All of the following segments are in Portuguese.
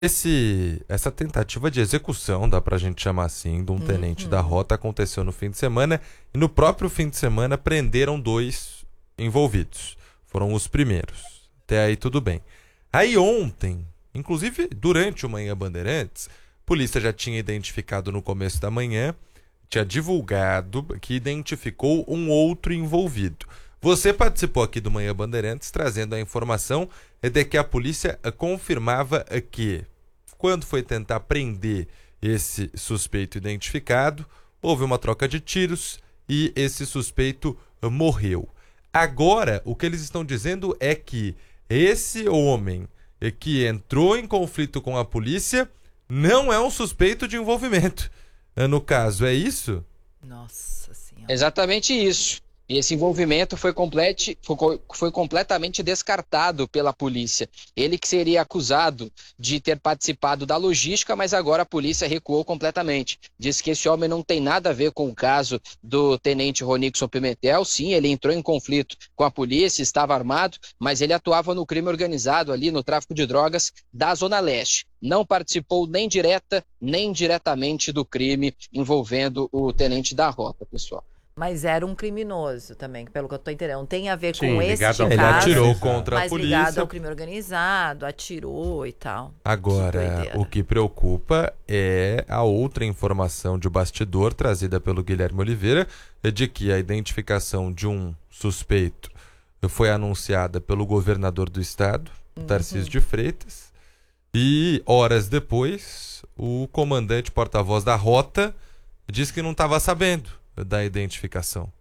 Essa tentativa de execução, dá pra gente chamar assim, de um tenente da rota aconteceu no fim de semana e no próprio fim de semana prenderam 2 envolvidos. Foram os primeiros. Até aí tudo bem. Aí ontem, inclusive durante o Manhã Bandeirantes, a polícia já tinha identificado no começo da manhã, tinha divulgado que identificou um outro envolvido. Você participou aqui do Manhã Bandeirantes trazendo a informação de que a polícia confirmava que, quando foi tentar prender esse suspeito identificado, houve uma troca de tiros e esse suspeito morreu. Agora, o que eles estão dizendo é que esse homem que entrou em conflito com a polícia não é um suspeito de envolvimento. No caso, é isso? Nossa Senhora. Exatamente isso. E esse envolvimento foi completamente descartado pela polícia. Ele que seria acusado de ter participado da logística, mas agora a polícia recuou completamente. Diz que esse homem não tem nada a ver com o caso do tenente Ronixon Pimentel. Sim, ele entrou em conflito com a polícia, estava armado, mas ele atuava no crime organizado ali, no tráfico de drogas da Zona Leste. Não participou nem direta, nem indiretamente do crime envolvendo o tenente da rota, pessoal. Mas era um criminoso também, pelo que eu tô entendendo. Não tem a ver Sim, com esse ligado ao caso. Ele atirou contra a mas polícia. ligado ao crime organizado, atirou e tal. Agora, o que preocupa é a outra informação de bastidor trazida pelo Guilherme Oliveira, de que a identificação de um suspeito foi anunciada pelo governador do estado, Tarcísio de Freitas, e horas depois o comandante porta-voz da rota disse que não estava sabendo da identificação.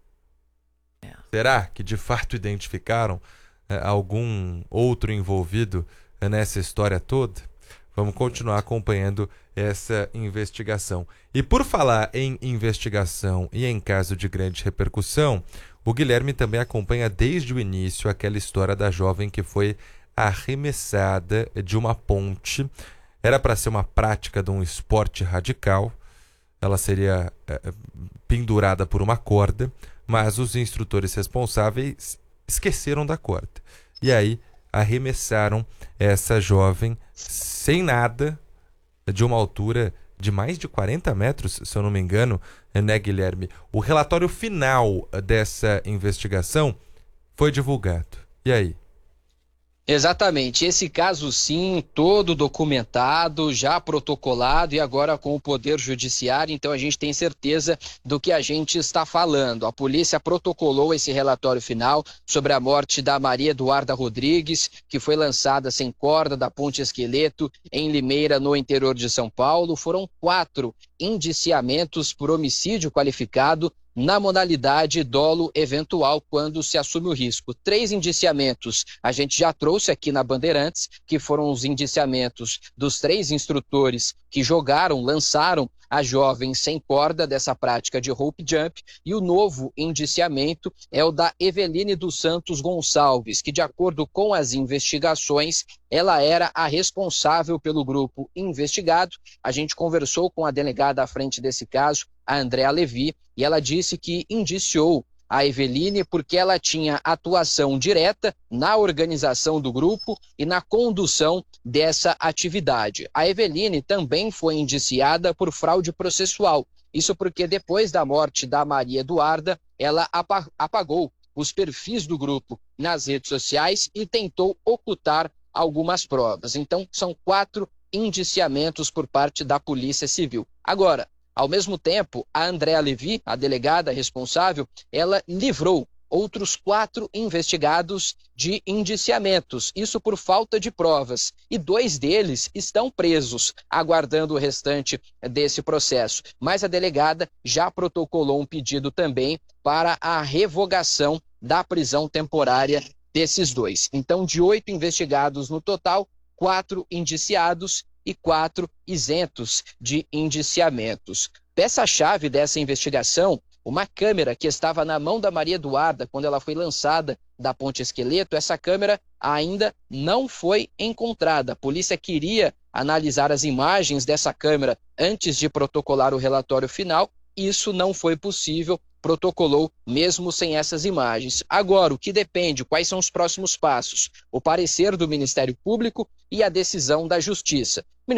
Será que de fato identificaram algum outro envolvido nessa história toda? Vamos continuar acompanhando essa investigação. E por falar em investigação e em caso de grande repercussão, o Guilherme também acompanha desde o início aquela história da jovem que foi arremessada de uma ponte. Era para ser uma prática de um esporte radical. Ela seria pendurada por uma corda, mas os instrutores responsáveis esqueceram da corda. E aí arremessaram essa jovem sem nada, de uma altura de mais de 40 metros, se eu não me engano, né, Guilherme? O relatório final dessa investigação foi divulgado. E aí? Exatamente, esse caso sim, todo documentado, já protocolado e agora com o Poder Judiciário, então a gente tem certeza do que a gente está falando. A polícia protocolou esse relatório final sobre a morte da Maria Eduarda Rodrigues, que foi lançada sem corda da Ponte Esqueleto em Limeira, no interior de São Paulo. Foram 4 indiciamentos por homicídio qualificado na modalidade dolo eventual, quando se assume o risco. 3 indiciamentos a gente já trouxe aqui na Bandeirantes, que foram os indiciamentos dos 3 instrutores que lançaram a jovem sem corda dessa prática de rope jump, e o novo indiciamento é o da Eveline dos Santos Gonçalves, que de acordo com as investigações, ela era a responsável pelo grupo investigado. A gente conversou com a delegada à frente desse caso, a Andréa Levi, e ela disse que indiciou a Eveline porque ela tinha atuação direta na organização do grupo e na condução dessa atividade. A Eveline também foi indiciada por fraude processual. Isso porque depois da morte da Maria Eduarda, ela apagou os perfis do grupo nas redes sociais e tentou ocultar algumas provas. Então, são 4 indiciamentos por parte da Polícia Civil. Agora, ao mesmo tempo, a Andréa Levi, a delegada responsável, ela livrou outros 4 investigados de indiciamentos, isso por falta de provas, e 2 deles estão presos, aguardando o restante desse processo. Mas a delegada já protocolou um pedido também para a revogação da prisão temporária desses 2. Então, de 8 investigados no total, 4 indiciados e 4 isentos de indiciamentos. Peça-chave dessa investigação, uma câmera que estava na mão da Maria Eduarda quando ela foi lançada da Ponte Esqueleto. Essa câmera ainda não foi encontrada. A polícia queria analisar as imagens dessa câmera antes de protocolar o relatório final. Isso não foi possível protocolou mesmo sem essas imagens. Agora, o que depende, quais são os próximos passos? O parecer do Ministério Público e a decisão da Justiça.